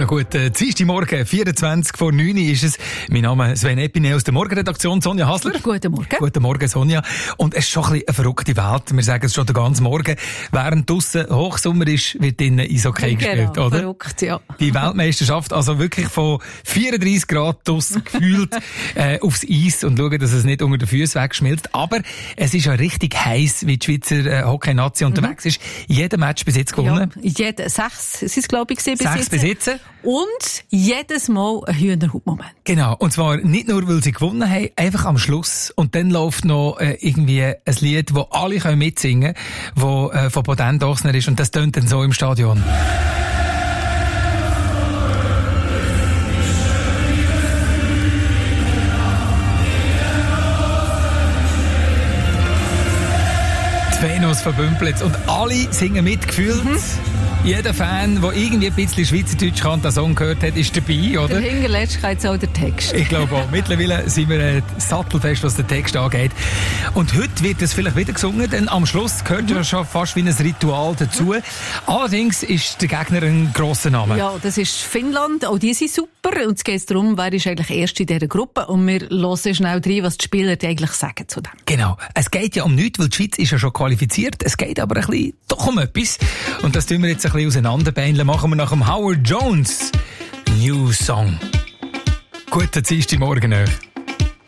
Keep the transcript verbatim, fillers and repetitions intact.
guten Dienstagmorgen, vierundzwanzig vor neun ist es. Mein Name ist Sven Epine aus der Morgenredaktion, Sonja Hasler. Guten Morgen. Guten Morgen, Sonja. Und es ist schon ein bisschen eine verrückte Welt. Wir sagen es schon den ganzen Morgen. Während draussen Hochsommer ist, wird drinnen Eishockey genau, gespielt, oder? Verrückt, ja. Die Weltmeisterschaft, also wirklich von vierunddreissig Grad draussen gefühlt äh, aufs Eis und schauen, dass es nicht unter den Füßen wegschmilzt. Aber es ist ja richtig heiß, wie die Schweizer äh, Hockey-Nazi mhm. unterwegs ist. Jeder Match bis jetzt gewonnen. Ja, jede, sechs, es ist glaube ich, bis Sechs jetzt. bis jetzt. Und jedes Mal ein Hühnerhautmoment. Genau. Und zwar nicht nur, weil sie gewonnen haben, einfach am Schluss. Und dann läuft noch äh, irgendwie ein Lied, das alle können mitsingen können, das äh, von Boden Dochsner ist. Und das tönt dann so im Stadion. Die Venus von Bümplitz. Und alle singen mitgefühlt. Mhm. Jeder Fan, der irgendwie ein bisschen Schweizerdeutsch kann, den Song gehört hat, ist dabei, oder? Der hinterletzt jetzt auch der Text. Ich glaube auch. Mittlerweile sind wir äh, sattelfest, was den Text angeht. Und heute wird es vielleicht wieder gesungen, denn am Schluss gehört ja schon fast wie ein Ritual dazu. Allerdings ist der Gegner ein grosser Name. Ja, das ist Finnland. Auch die sind super. Und es geht darum, wer ist eigentlich erst in dieser Gruppe. Und wir hören schnell rein, was die Spieler eigentlich sagen zu dem. Genau. Es geht ja um nichts, weil die Schweiz ist ja schon qualifiziert. Es geht aber ein bisschen doch um etwas. Und das tun wir jetzt ein bisschen auseinanderbeindeln. Machen wir nach dem Howard Jones New Song. Guten Dienstagmorgen euch.